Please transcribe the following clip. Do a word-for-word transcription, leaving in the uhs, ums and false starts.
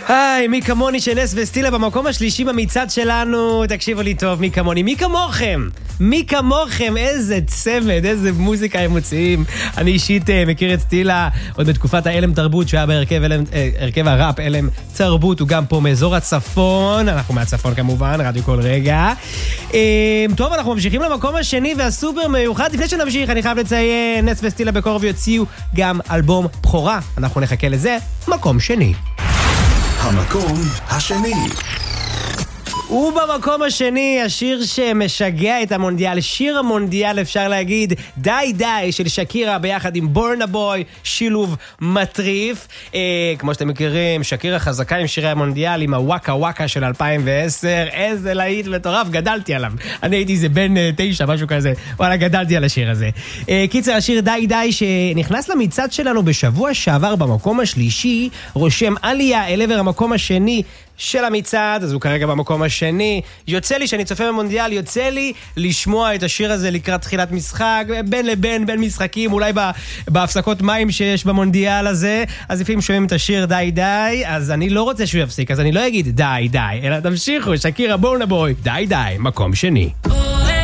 היי, מי כמוני שנס וסטילה במקום השלישי במצעד שלנו. תקשיבו לי טוב, מי כמוני, מי כמוכם? מי כמוכם? איזה צמד, איזה מוזיקה הם מוציאים. אני אישית uh, מכיר את סטילה עוד בתקופת האלם תרבות שהיה בהרכב אלם, uh, הרכב הראפ אלם תרבות, הוא גם פה מאזור הצפון, אנחנו מהצפון כמובן, רדיו כל רגע. Uh, טוב, אנחנו ממשיכים למקום השני והסופר מיוחד. לפני שנמשיך, אני חייב לציין, נס וסטילה בקרוב יוציאו גם אלבום בכורה. אנחנו נחכה לזה, מקום שני. המקום השני. ובמקום השני, השיר שמשגע את המונדיאל, שיר המונדיאל אפשר להגיד, די די של שקירה ביחד עם בורנה בוי, שילוב מטריף. אה, כמו שאתם מכירים, שקירה חזקה עם שירי המונדיאל, עם הוואקה וואקה של אלפיים ועשר, איזה להיט מטורף, גדלתי עליו. אני הייתי איזה בן אה, תשע, משהו כזה, וואלה, גדלתי על השיר הזה. אה, קיצר, השיר די די שנכנס למצעד שלנו בשבוע שעבר במקום השלישי, רושם עלייה אל עבר המקום השני של המצעד, אז הוא כרגע במקום השני. יוצא לי שאני צופה במונדיאל, יוצא לי לשמוע את השיר הזה לקראת תחילת משחק, בין לבין, בין משחקים, אולי בהפסקות מים שיש במונדיאל הזה, אז לפעמים שומעים את השיר די די, אז אני לא רוצה שהוא יפסיק, אז אני לא אגיד די די, אלא תמשיכו, שקירה בורנה בוי, די די, מקום שני.